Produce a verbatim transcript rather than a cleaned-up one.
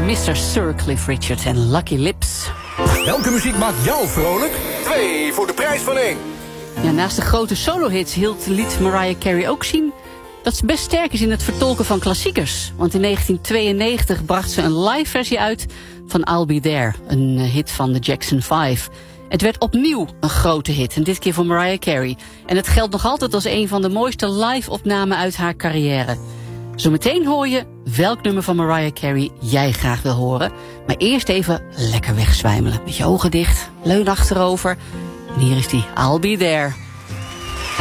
mister Sir Cliff Richard en Lucky Lips. Welke muziek maakt jou vrolijk? Twee voor de prijs van één. Ja, naast de grote solo-hits hield liet Mariah Carey ook zien dat ze best sterk is in het vertolken van klassiekers. Want in negentien tweeënnegentig bracht ze een live versie uit van I'll Be There, een hit van de Jackson vijf. Het werd opnieuw een grote hit, en dit keer voor Mariah Carey. En het geldt nog altijd als een van de mooiste live-opnamen uit haar carrière. Zometeen hoor je welk nummer van Mariah Carey jij graag wil horen. Maar eerst even lekker wegzwijmelen. Met je ogen dicht, leun achterover. En hier is die I'll Be There.